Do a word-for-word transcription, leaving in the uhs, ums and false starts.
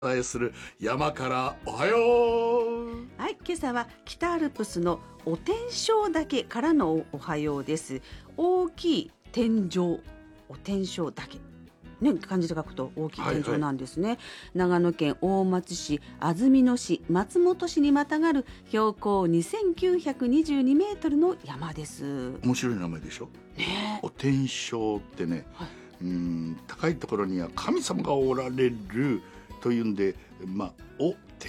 お伝えする山からおはよう。 はい、今朝は北アルプスのお天正岳からのおはようです。大きい天井、お天正岳ね、漢字で書くと大きい天井なんですね、はいはい、長野県大町市、安曇野市、松本市にまたがる標高にせんきゅうひゃくにじゅうにメートルの山です。 面白い名前でしょ、ね、お天正ってね、はい、うーん高いところには神様がおられるというんで、まあ、お